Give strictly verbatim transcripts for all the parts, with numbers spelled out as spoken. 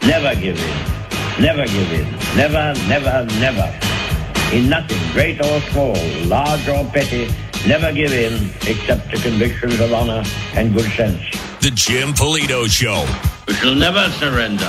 Never give in. Never give in. Never, never, never. In nothing, great or small, large or petty, never give in except to convictions of honor and good sense. The Jim Polito Show. We shall never surrender.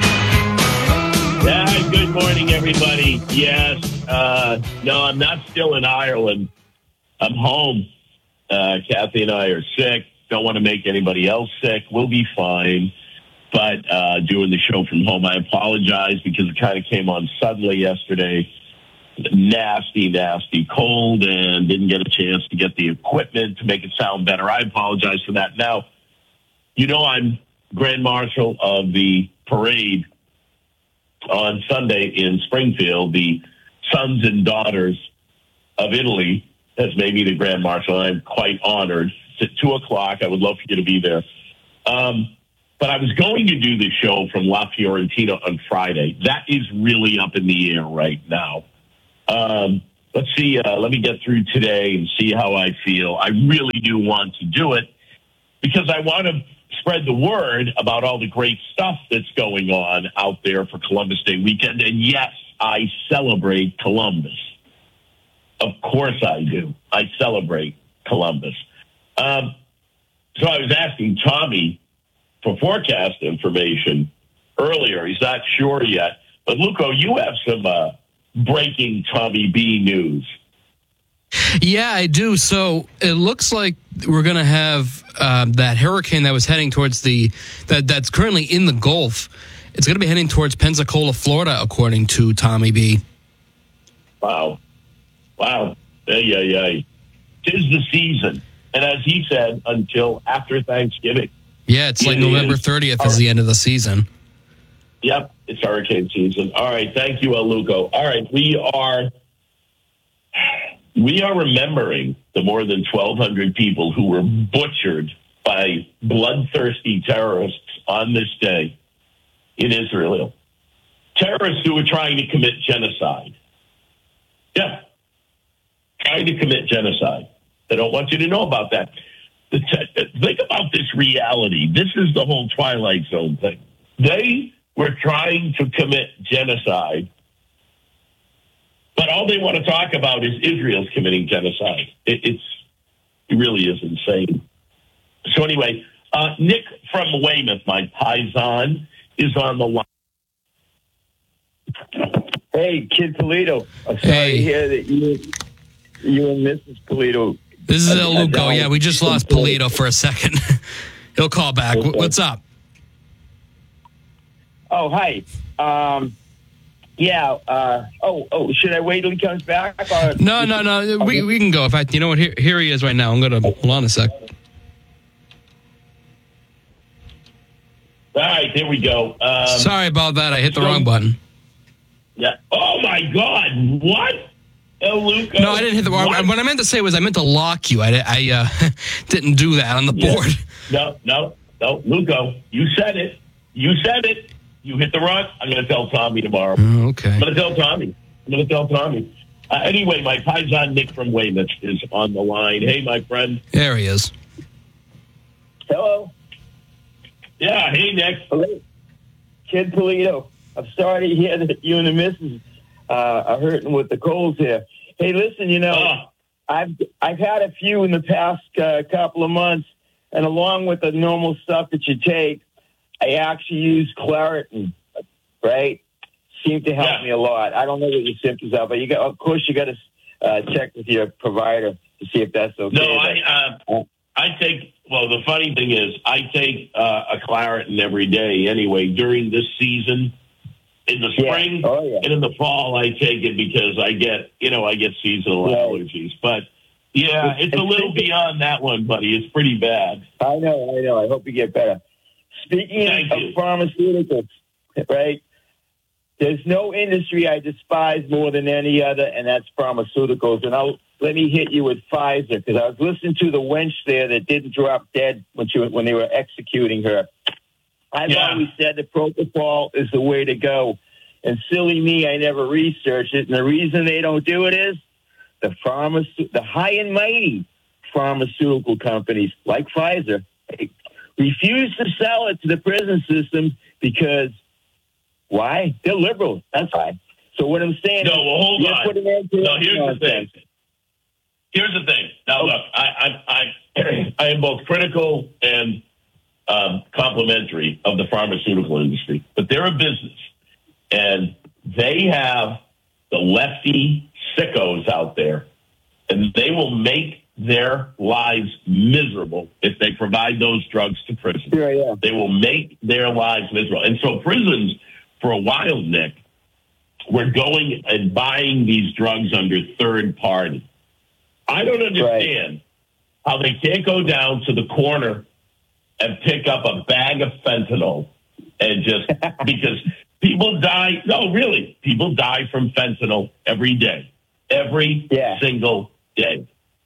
Yeah, good morning, everybody. Yes, uh, no, I'm not still in Ireland. I'm home. Uh, Kathy and I are sick. Don't want to make anybody else sick. We'll be fine. But uh, doing the show from home, I apologize because it kind of came on suddenly yesterday. Nasty, nasty cold, and didn't get a chance to get the equipment to make it sound better. I apologize for that. Now, you know I'm Grand Marshal of the parade on Sunday in Springfield. The sons and daughters of Italy has made me the Grand Marshal. I'm quite honored. It's at two o'clock. I would love for you to be there. Um, but I was going to do the show from La Fiorentina on Friday. That is really up in the air right now. Um, let's see. Uh, let me get through today and see how I feel. I really do want to do it because I want to spread the word about all the great stuff that's going on out there for Columbus Day weekend. And yes, I celebrate Columbus. Of course I do. I celebrate Columbus. Um, so I was asking Tommy for forecast information earlier. He's not sure yet. But, Luco, you have some uh, breaking Tommy B news. Yeah, I do. So it looks like we're going to have um, that hurricane that was heading towards the that that's currently in the Gulf. It's going to be heading towards Pensacola, Florida, according to Tommy B. Wow. Wow. Ay, ay, ay. 'Tis the season. And as he said, until after Thanksgiving. Yeah, it's like it November is. thirtieth is the end of the season. Yep, it's hurricane season. All right, thank you, Luco. All right, we are we are remembering the more than twelve hundred people who were butchered by bloodthirsty terrorists on this day in Israel. Terrorists who were trying to commit genocide. Yeah, trying to commit genocide. They don't want you to know about that. The te- think about this reality. This is the whole Twilight Zone thing. They were trying to commit genocide, but all they want to talk about is Israel's committing genocide. It, it's, it really is insane. So anyway, uh, Nick from Weymouth, my paisan, is on the line. Hey, Kid Polito. I'm sorry Hey. to hear that you, you and Missus Polito. This is I- El I Luco. don't- Yeah, we just lost Polito for a second. He'll call back. Okay. What's up? Oh, hi. Um, yeah. Uh, oh, oh. Should I wait till he comes back? Or No, no, no. We we can go. In fact, you know what? Here, here he is right now. I'm going to hold on a sec. All right, here we go. Um, Sorry about that. I hit the so- wrong button. Yeah. Oh my God! What? El Luco? No, I didn't hit the wrong. What? What I meant to say was I meant to lock you. I, I uh, didn't do that on the Yeah. board. No, no, no, Luco. You said it. You said it. You hit the run. I'm going to tell Tommy tomorrow. Oh, okay. I'm going to tell Tommy. I'm going to tell Tommy. Uh, anyway, my paisan Nick from Weymouth is on the line. Hey, my friend. There he is. Hello. Yeah. Hey, Nick. Hello. Kid Polito. I'm sorry to hear that you and the missus uh, are hurting with the colds here. Hey, listen, you know, Oh. I've I've had a few in the past uh, couple of months, and along with the normal stuff that you take, I actually use Claritin, right? Seemed to help Yeah. me a lot. I don't know what your symptoms are, but you got, of course, you got to uh, check with your provider to see if that's okay. No, I uh, I take. Well, the funny thing is, I take uh, a Claritin every day anyway during this season. In the Yeah. spring Oh, yeah. and in the fall, I take it because I get, you know, I get seasonal Right. allergies. But yeah, it's a little beyond that one, buddy. It's pretty bad. I know, I know. I hope you get better. Speaking Thank of you. pharmaceuticals, right? There's no industry I despise more than any other, and that's pharmaceuticals. And I'll let me hit you with Pfizer because I was listening to the wench there that didn't drop dead when she when they were executing her. I've Yeah. always said the propofol is the way to go. And silly me, I never researched it. And the reason they don't do it is the pharmace- the high and mighty pharmaceutical companies like Pfizer refuse to sell it to the prison system because Why? They're liberals. That's why. So what I'm saying No, is, well, hold you're on. putting an end to No, that here's the thing. nonsense. Here's the thing. Now, Oh. look, I, I, I, I am both critical and um, complimentary of the pharmaceutical industry, but they're a business, and they have the lefty sickos out there, and they will make their lives miserable if they provide those drugs to prisons. Sure, yeah. They will make their lives miserable. And so prisons, for a while, Nick, were going and buying these drugs under third party. I don't understand how they can't go down to the corner and pick up a bag of fentanyl and just because people die. No, really, people die from fentanyl every day, every Yeah. single day.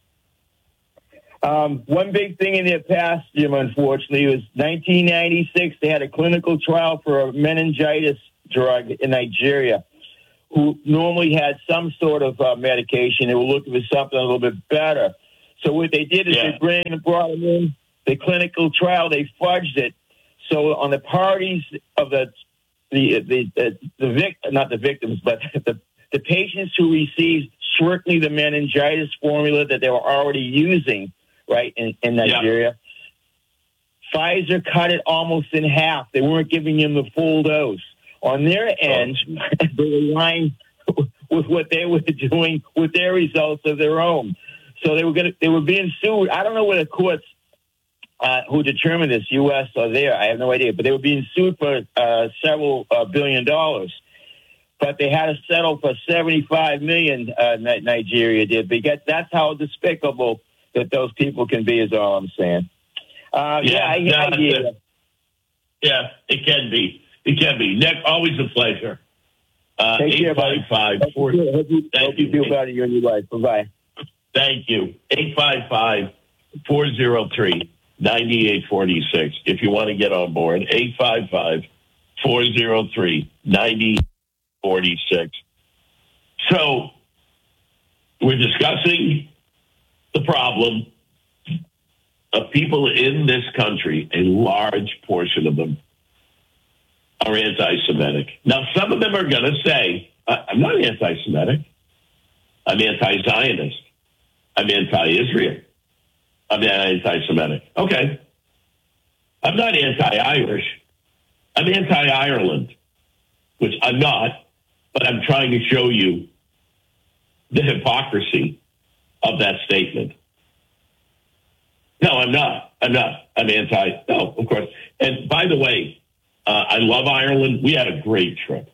Um, one big thing in their past, Jim, unfortunately, was nineteen ninety-six. They had a clinical trial for a meningitis drug in Nigeria, who normally had some sort of uh, medication. They were looking for something a little bit better. So what they did is Yeah. they bring brought them in the clinical trial. They fudged it. So on the parties of the the the the, the vic, not the victims, but the the patients who received strictly the meningitis formula that they were already using, right, in, in Nigeria, yeah. Pfizer cut it almost in half. They weren't giving them the full dose. On their end, oh. they were lying with what they were doing with their results of their own. So they were going to, they were being sued. I don't know where the courts uh, who determined this, U S or there, I have no idea, but they were being sued for uh, several uh, billion dollars. But they had to settle for seventy-five million. Uh, Nigeria did. Because that's how despicable that those people can be. Is all I'm saying. Uh, yeah, yeah, I, I, yeah. yeah, it can be. It can be. Nick, always a pleasure. Uh, Take care, buddy. Five, hope four, you, hope you, thank hope you you. feel better, you and your wife. Bye-bye. Thank you. eight five five, four oh three, nine eight four six. If you want to get on board, eight five five, four oh three, nine eight four six. So we're discussing the problem of people in this country, a large portion of them are anti-Semitic. Now, some of them are going to say, I'm not anti-Semitic. I'm anti-Zionist. I'm anti-Israel. I'm anti-Semitic. Okay. I'm not anti-Irish. I'm anti-Ireland, which I'm not, but I'm trying to show you the hypocrisy of that statement. No, I'm not. I'm not. I'm anti. No, of course. And by the way, uh, I love Ireland. We had a great trip.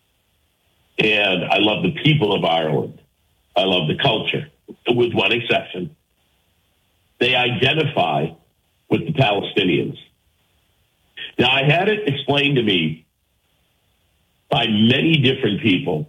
And I love the people of Ireland. I love the culture, with one exception. They identify with the Palestinians. Now, I had it explained to me by many different people,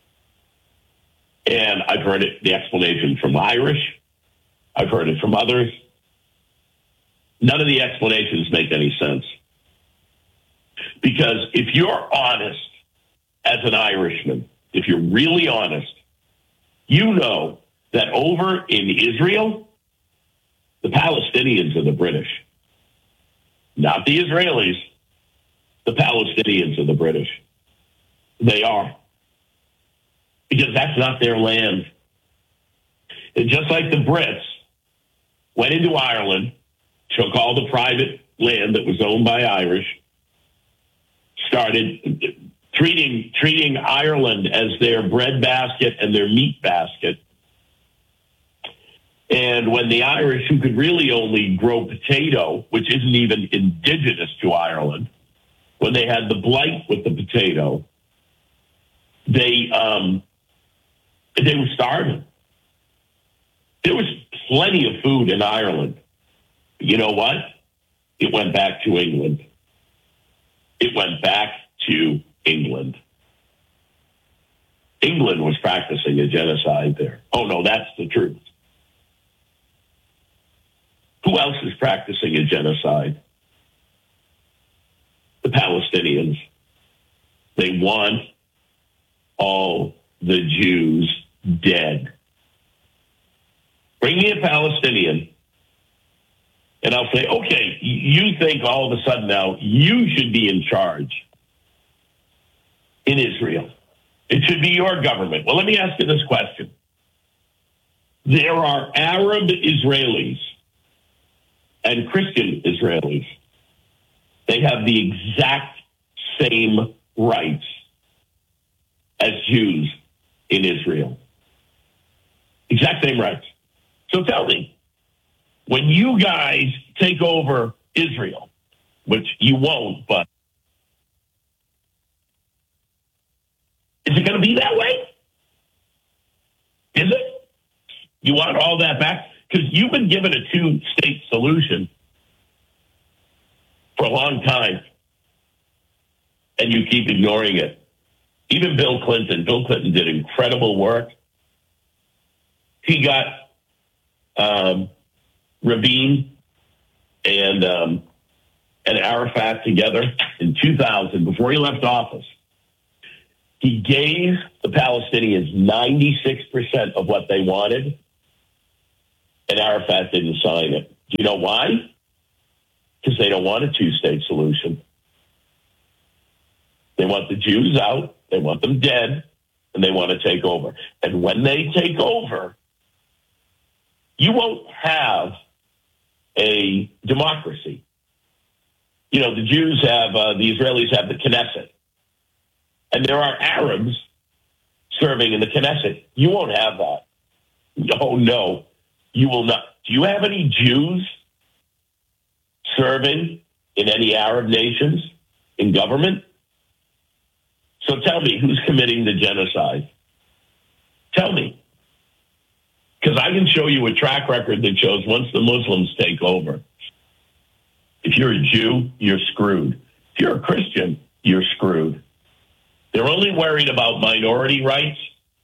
and I've heard it, the explanation from Irish. I've heard it from others. None of the explanations make any sense. Because if you're honest as an Irishman, if you're really honest, you know that over in Israel, the Palestinians are the British. Not the Israelis. The Palestinians are the British. They are. Because that's not their land. And just like the Brits went into Ireland, took all the private land that was owned by Irish, started treating treating Ireland as their bread basket and their meat basket. And when the Irish, who could really only grow potato, which isn't even indigenous to Ireland, when they had the blight with the potato, they um, they were starving. There was plenty of food in Ireland. You know what? It went back to England. It went back to England. England was practicing a genocide there. Oh, no, that's the truth. Who else is practicing a genocide? The Palestinians. They want all the Jews dead. Bring me a Palestinian, and I'll say, okay, you think all of a sudden now you should be in charge. in Israel. It should be your government. Well, let me ask you this question. There are Arab Israelis and Christian Israelis. They have the exact same rights as Jews in Israel. Exact same rights. So tell me, when you guys take over Israel, which you won't, but is it going to be that way? Is it? You want all that back? Because you've been given a two-state solution for a long time, and you keep ignoring it. Even Bill Clinton. Bill Clinton did incredible work. He got um, Rabin and um, and Arafat together in two thousand, before he left office. He gave the Palestinians ninety-six percent of what they wanted, and Arafat didn't sign it. Do you know why? Because they don't want a two-state solution. They want the Jews out, they want them dead, and they want to take over. And when they take over, you won't have a democracy. You know, the Jews have, uh, the Israelis have the Knesset. And there are Arabs serving in the Knesset. You won't have that. Oh, no, you will not. Do you have any Jews serving in any Arab nations in government? So tell me, who's committing the genocide? Tell me. Because I can show you a track record that shows once the Muslims take over, if you're a Jew, you're screwed. If you're a Christian, you're screwed. They're only worried about minority rights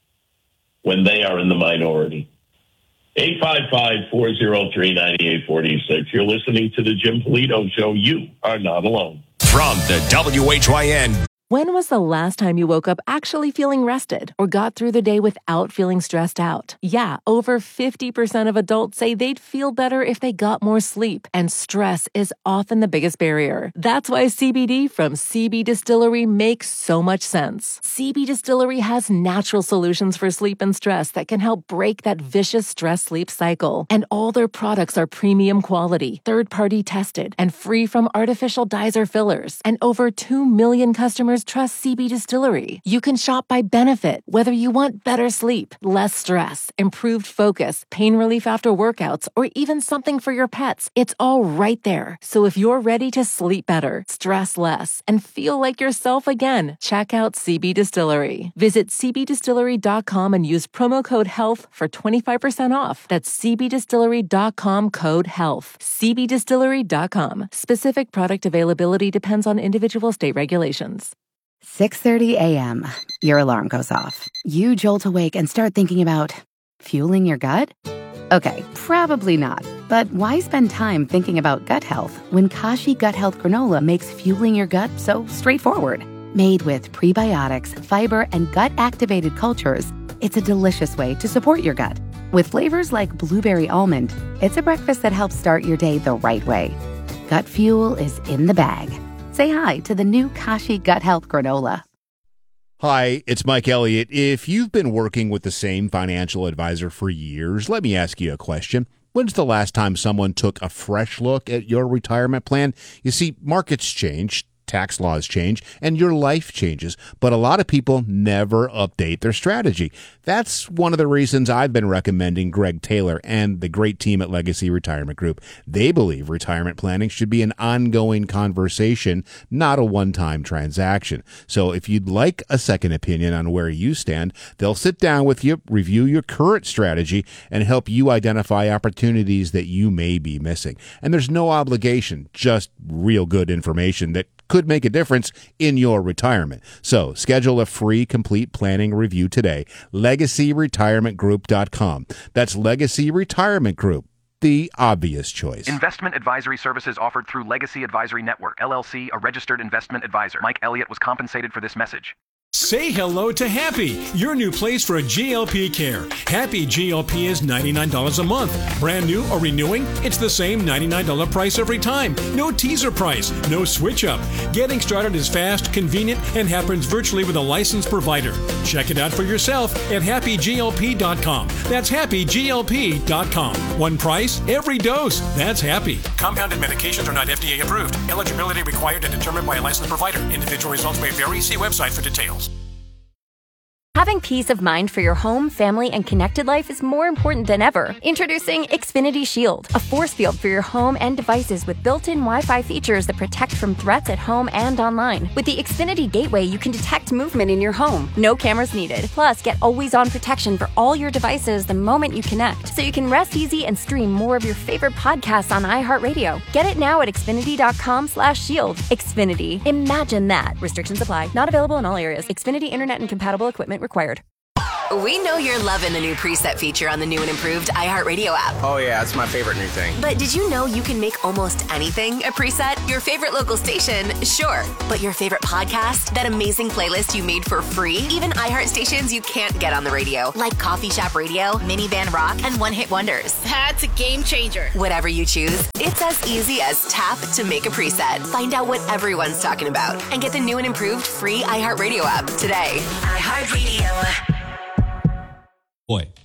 when they are in the minority. eight five five, four oh three, nine eight four six. You're listening to the Jim Polito Show. You are not alone. From the W H Y N. When was the last time you woke up actually feeling rested or got through the day without feeling stressed out? Yeah, over fifty percent of adults say they'd feel better if they got more sleep, and stress is often the biggest barrier. That's why C B D from C B Distillery makes so much sense. C B Distillery has natural solutions for sleep and stress that can help break that vicious stress-sleep cycle. And all their products are premium quality, third-party tested, and free from artificial dyes or fillers. And over two million customers trust C B Distillery. You can shop by benefit, whether you want better sleep, less stress, improved focus, pain relief after workouts, or even something for your pets. It's all right there. So if you're ready to sleep better, stress less, and feel like yourself again, check out C B Distillery. Visit c b distillery dot com and use promo code HEALTH for twenty-five percent off. That's c b distillery dot com code HEALTH. c b distillery dot com. Specific product availability depends on individual state regulations. six thirty a.m. Your alarm goes off. You jolt awake and start thinking about fueling your gut? Okay, probably not. But why spend time thinking about gut health when Kashi Gut Health Granola makes fueling your gut so straightforward? Made with prebiotics, fiber, and gut-activated cultures, it's a delicious way to support your gut. With flavors like blueberry almond, it's a breakfast that helps start your day the right way. Gut fuel is in the bag. Say hi to the new Kashi Gut Health Granola. Hi, it's Mike Elliott. If you've been working with the same financial advisor for years, let me ask you a question. When's the last time someone took a fresh look at your retirement plan? You see, markets change, tax laws change, and your life changes, but a lot of people never update their strategy. That's one of the reasons I've been recommending Greg Taylor and the great team at Legacy Retirement Group. They believe retirement planning should be an ongoing conversation, not a one-time transaction. So if you'd like a second opinion on where you stand, they'll sit down with you, review your current strategy, and help you identify opportunities that you may be missing. And there's no obligation, just real good information that could make a difference in your retirement. So schedule a free complete planning review today. legacy retirement group dot com. That's Legacy Retirement Group, the obvious choice. Investment advisory services offered through Legacy Advisory Network, L L C, a registered investment advisor. Mike Elliott was compensated for this message. Say hello to Happy, your new place for G L P care. Happy G L P is ninety-nine dollars a month. Brand new or renewing, it's the same ninety-nine dollars price every time. No teaser price, no switch up. Getting started is fast, convenient, and happens virtually with a licensed provider. Check it out for yourself at happy G L P dot com. That's happy G L P dot com. One price, every dose. That's Happy. Compounded medications are not F D A approved. Eligibility required and determined by a licensed provider. Individual results may vary. See website for details. Having peace of mind for your home, family, and connected life is more important than ever. Introducing Xfinity Shield, a force field for your home and devices with built-in Wi-Fi features that protect from threats at home and online. With the Xfinity Gateway, you can detect movement in your home. No cameras needed. Plus, get always-on protection for all your devices the moment you connect, so you can rest easy and stream more of your favorite podcasts on iHeartRadio. Get it now at xfinity.com slash shield. Xfinity. Imagine that. Restrictions apply. Not available in all areas. Xfinity Internet and compatible equipment required. We know you're loving the new preset feature on the new and improved iHeartRadio app. Oh yeah, it's my favorite new thing. But did you know you can make almost anything a preset? Your favorite local station, sure. But your favorite podcast? That amazing playlist you made for free? Even iHeart stations you can't get on the radio, like Coffee Shop Radio, Minivan Rock, and One Hit Wonders. That's a game changer. Whatever you choose, it's as easy as tap to make a preset. Find out what everyone's talking about and get the new and improved free iHeartRadio app today. iHeartRadio. Boy.